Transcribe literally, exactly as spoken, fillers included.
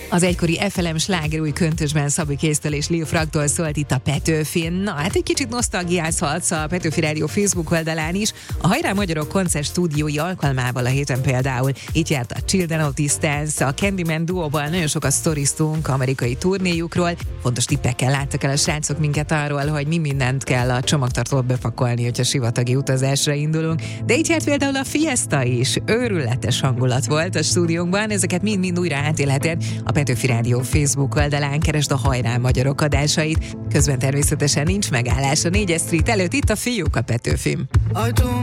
Az egykori ef el em sláger új köntösben Szabi Kéztől és Lil Fraktól szólt itt a Petőfin. Na, hát egy kicsit nosztalgiázhatsz a Petőfi Rádió Facebook oldalán is. A Hajrá Magyarok koncert stúdiói alkalmával a héten például itt járt a Children of Distance, a Candyman duóval nagyon sokat sztoriztunk amerikai turnéjukról. Fontos tippekkel láttak el a srácok minket arról, hogy mi mindent kell a csomagtartóba bepakolni, hogyha sivatagi utazásra indulunk. De itt járt például a Fiesta is. Őrületes hangulat volt a stúdiónkban, ezeket mind-mind újra átélheted a Petőfi Rádió Facebook oldalán, keresd a Hajrá Magyarok adásait. Közben természetesen nincs megállás a négyes Street előtt, itt a fiúk a Petőfin.